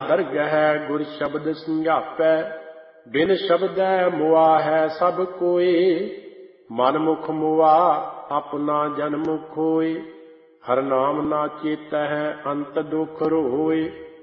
ਦਰਗਹਿ ਗੁਰ ਸ਼ਬਦ ਸਮਝਾਪੈ। ਬਿਨ ਸ਼ਬਦੈ ਮੁਆ ਹੈ ਸਭ ਕੋਇ, ਮਨ ਮੁਖ ਮੁਆ ਆਪਣਾ ਜਨਮ ਖੋਇ। ਹਰ ਨਾਮ ਨਾ ਚੇਤੈ ਅੰਤ ਦੁਖ ਰੋਇ,